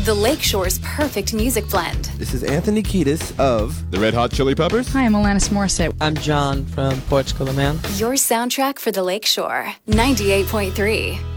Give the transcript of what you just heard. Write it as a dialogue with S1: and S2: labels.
S1: the Lakeshore's perfect music blend.
S2: This is Anthony Kiedis of
S3: The Red Hot Chili Peppers.
S4: Hi, I'm Alanis Morissette.
S5: I'm John from Portugal, man.
S1: Your soundtrack for the Lakeshore. 98.3.